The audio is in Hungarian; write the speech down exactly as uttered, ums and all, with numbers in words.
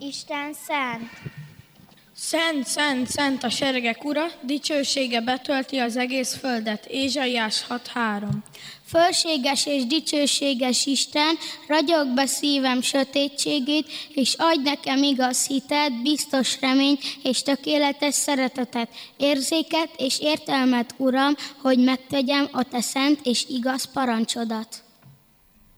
Isten szent. Szent, szent, szent a seregek ura, dicsősége betölti az egész földet. Ézsaiás hat három. Fölséges és dicsőséges Isten, ragyog be szívem sötétségét, és adj nekem igaz hitet, biztos remény és tökéletes szeretetet, érzéket és értelmet, Uram, hogy megtegyem a te szent és igaz parancsodat.